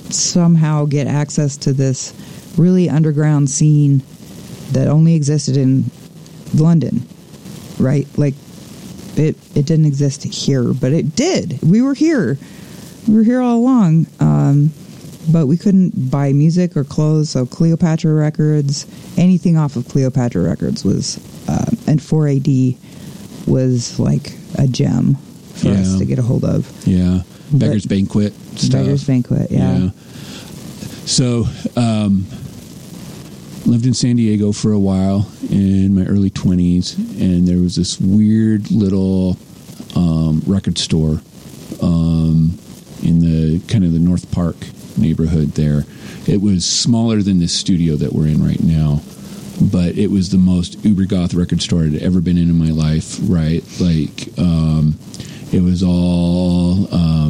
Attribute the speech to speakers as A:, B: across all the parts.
A: somehow get access to this really underground scene that only existed in London, right? Like, it didn't exist here, but it did. We were here all along, but we couldn't buy music or clothes, so Cleopatra Records, anything off of Cleopatra Records was, and 4AD was like a gem for us to get a hold of.
B: Yeah. Beggar's Banquet stuff.
A: Beggar's Banquet, yeah.
B: So, lived in San Diego for a while in my early 20s, and there was this weird little record store in the kind of the North Park neighborhood there. It was smaller than this studio that we're in right now, but it was the most uber goth record store I'd ever been in my life, right? Like, it was all...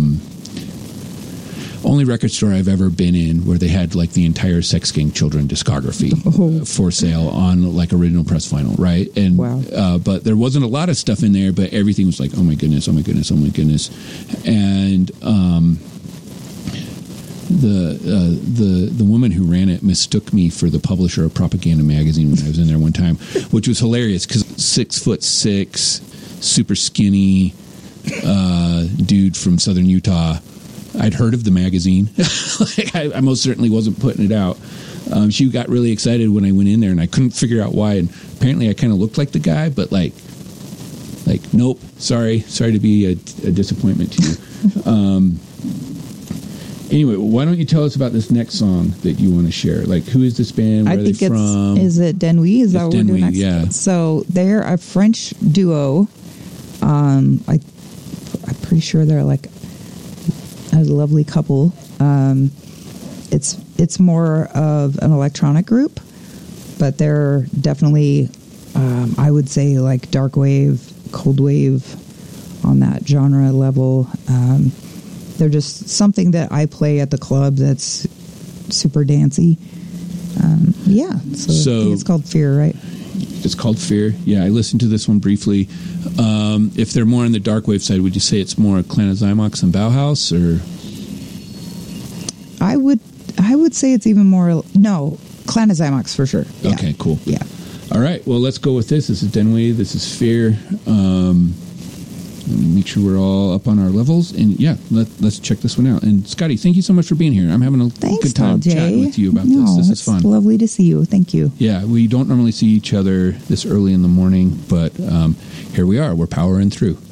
B: only record store I've ever been in where they had like the entire Sex Gang Children discography for sale on like original press vinyl, right? And but there wasn't a lot of stuff in there, but everything was like, oh my goodness. And the woman who ran it mistook me for the publisher of Propaganda magazine when I was in there one time, which was hilarious because 6'6", super skinny dude from Southern Utah. I'd heard of the magazine. Like, I most certainly wasn't putting it out. She got really excited when I went in there, and I couldn't figure out why. And apparently, I kind of looked like the guy, but like, nope. Sorry to be a disappointment to you. Anyway, why don't you tell us about this next song that you want to share? Like, who is this band? Where are they from?
A: Is it Denouille? Is that what we're doing next?
B: Yeah.
A: So they're a French duo. I'm pretty sure they're like a lovely couple. It's more of an electronic group, but they're definitely, I would say, like dark wave, cold wave on that genre level. They're just something that I play at the club that's super dancey. So I think it's called Fear, right?
B: It's called Fear. Yeah, I listened to this one briefly. If they're more on the dark wave side, would you say it's more Clan of Zymox and Bauhaus, or?
A: I would say it's even more. No, Clan of Zymox for sure. Yeah.
B: Okay, cool.
A: Yeah.
B: All right. Well, let's go with this. This is Denouille. This is Fear. Make sure we're all up on our levels, and let's check this one out. And Scotty, thank you so much for being here. I'm having a good time chatting with you about this. This is fun.
A: It's lovely to see you. Thank you.
B: Yeah, we don't normally see each other this early in the morning, but here we are. We're powering through.